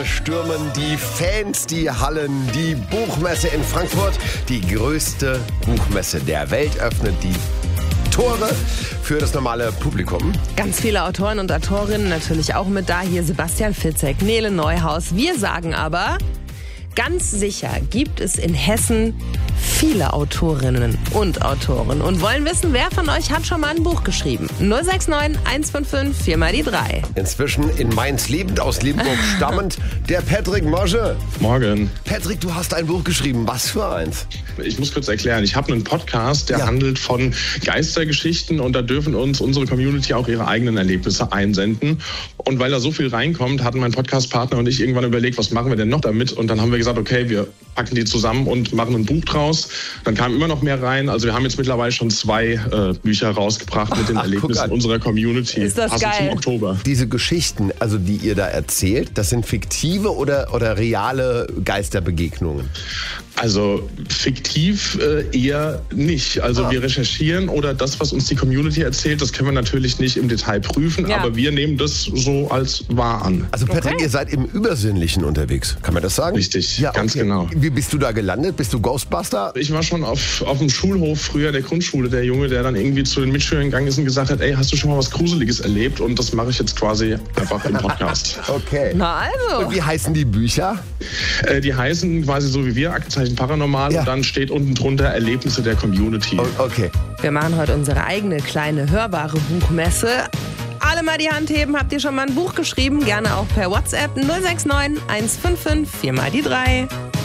Stürmen die Fans die Hallen. Die Buchmesse in Frankfurt, die größte Buchmesse der Welt, öffnet die Tore für das normale Publikum. Ganz viele Autoren und Autorinnen natürlich auch mit da. Hier Sebastian Fitzek, Nele Neuhaus. Wir sagen aber, ganz sicher gibt es in Hessen viele Autorinnen und Autoren und wollen wissen, wer von euch hat schon mal ein Buch geschrieben. 069 155 4 mal die 3. Inzwischen in Mainz lebend, aus Limburg stammend, der Patrick Mosche. Morgen. Patrick, du hast ein Buch geschrieben. Was für eins? Ich muss kurz erklären, ich habe einen Podcast, der handelt von Geistergeschichten und da dürfen uns unsere Community auch ihre eigenen Erlebnisse einsenden. Und weil da so viel reinkommt, hatten mein Podcastpartner und ich irgendwann überlegt, was machen wir denn noch damit? Und dann haben wir gesagt, okay, wir packen die zusammen und machen ein Buch draus. Dann kam immer noch mehr rein. Also wir haben jetzt mittlerweile schon 2 Bücher rausgebracht mit den Erlebnissen unserer Community. Ist das geil? Zum Oktober. Diese Geschichten, also die ihr da erzählt, das sind fiktive oder reale Geisterbegegnungen? Also fiktiv eher nicht. Also wir recherchieren oder das, was uns die Community erzählt, das können wir natürlich nicht im Detail prüfen, aber wir nehmen das so als wahr an. Also Patrick, ihr seid im Übersinnlichen unterwegs, kann man das sagen? Richtig, ja, ganz genau. Wie bist du da gelandet? Bist du Ghostbuster? Ich war schon auf dem Schulhof früher der Grundschule, der Junge, der dann irgendwie zu den Mitschülern gegangen ist und gesagt hat, ey, hast du schon mal was Gruseliges erlebt? Und das mache ich jetzt quasi einfach im Podcast. Okay. Na also. Und wie heißen die Bücher? Die heißen quasi so wie wir, Aktenzeichen Paranormal, und dann steht unten drunter Erlebnisse der Community. Okay. Wir machen heute unsere eigene kleine hörbare Buchmesse. Alle mal die Hand heben. Habt ihr schon mal ein Buch geschrieben? Gerne auch per WhatsApp 069 155 4 mal die 3.